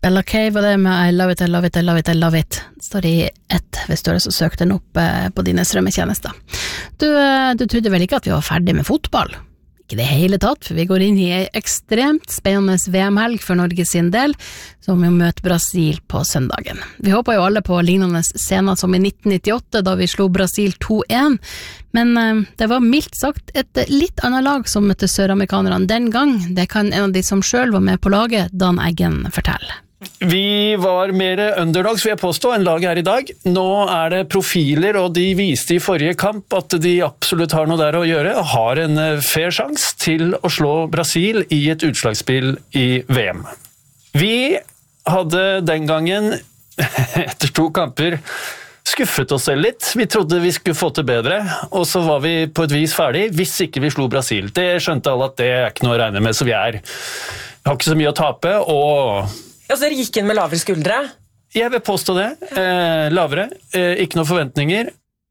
Bella Kay var det med I love it, I love it, I love it, I love it. Det står i ett hvis du har så søkt den opp på dine strømmetjenester. Du trodde vel ikke at vi var ferdig med fotball? Ikke det hele tatt, for vi går inn i en ekstremt spennende VM-helg for Norge sin del, som vi møter Brasil på søndagen. Vi håper jo alle på lignende scener som i 1998, da vi slo Brasil 2-1, men det var mildt sagt et litt annet lag som møtte søramerikanerne den gang. Det kan en av de som selv var med på laget, Dan Eggen, fortelle. Vi var mer underdogs, vil jeg påstå, enn laget her i dag. Nå det profiler, og de viste i forrige kamp at de absolutt har noe der å gjøre, og har en fair sjans til å slå Brasil i et utslagsspill i VM. Vi hadde den gangen, etter 2 kamper, skuffet oss selv litt. Vi trodde vi skulle få til bedre, og så var vi på et vis ferdig, hvis ikke vi slo Brasil. Det skjønte alle at det ikke noe å regne med, så vi har ikke så mye å tape, og... Ja, så dere gikk inn med lavere skuldre? Jeg vil påstå det. Lavere. Ikke noen forventninger.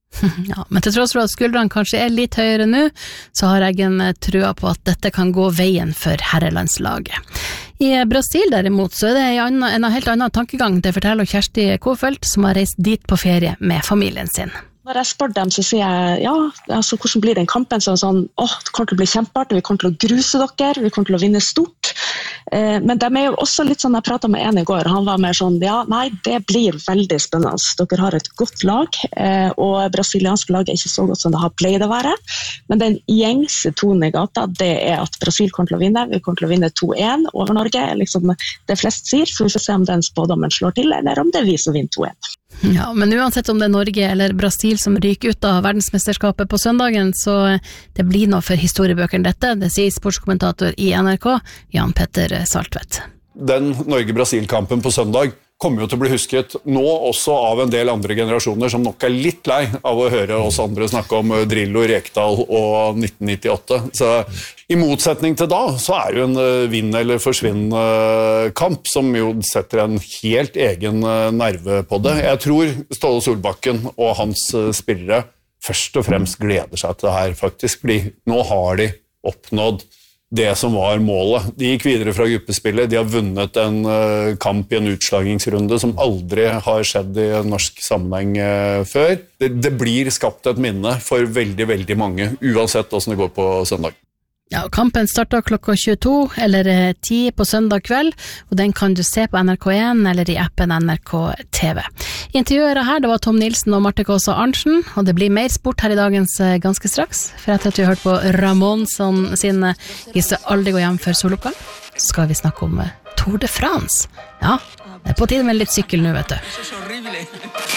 Ja, men til tross for at skuldrene kanskje litt høyere nå, så har jeg en trua på at dette kan gå veien for herrelandslaget. I Brasil derimot så det en helt annen tankegang. Det forteller Kjersti Kofelt, som har reist dit på ferie med familien sin. Når jeg spør dem, så sier jeg, ja, altså, hvordan blir den kampen? Så sånn, det kommer til å bli kjempeartig, vi kommer til å gruse dere, vi kommer til å vinne stort. Men de jo også litt sånn, jeg pratet med en i går, han var mer sånn, ja, nei, det blir veldig spennende. Dere har et godt lag, og brasilianske lag ikke så godt som det har pleid å være. Men den gjengse tonen i gata, det at Brasil kommer til å vinne. Vi kommer til å vinne 2-1 over Norge, liksom det flest sier, så vi får se om den spådommen slår til, eller om det vi som vinner 2-1. Ja, men uansett om det Norge eller Brasil som ryker ut av verdensmesterskapet på søndagen, så det blir noe for historiebøkene dette, det sier sportskommentator i NRK, Jan Petter Saltvedt. Den Norge-Brasil-kampen på søndag kommer jo til å bli husket nå også av en del andre generasjoner som nok litt lei av å høre oss andre snakke om Drillo, Rekdal og 1998. Så i motsetning til da, så det jo en vinn eller forsvinn kamp som jo setter en helt egen nerve på det. Jeg tror Ståle Solbakken og hans spillere først og fremst gleder seg til det her faktisk, fordi nå har de oppnådd det som var målet. De gikk videre fra gruppespillet, de har vunnet en kamp i en utslagingsrunde som aldri har skjedd i en norsk sammenheng før. Det blir skapt et minne for veldig, veldig mange, uansett hvordan det går på søndag. Ja, kampen startet klokka 22 eller 10 på søndag kveld, og den kan du se på NRK1 eller i appen NRK TV. Intervjuere her, det var Tom Nilsen og Marte Kåsa Arntzen, og det blir mer sport her i dagens ganske straks. For etter at vi har hørt på Ramón sin «Vi skal aldri gå hjem før soloppgang», så skal vi snakke om Tour de France. Ja, det på tide med litt sykkel nå, vet du.